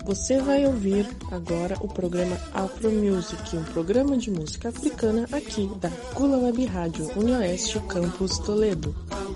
Você vai ouvir agora o programa Afro Music, um programa de música africana aqui da Kula Web Rádio UniOeste Campus Toledo.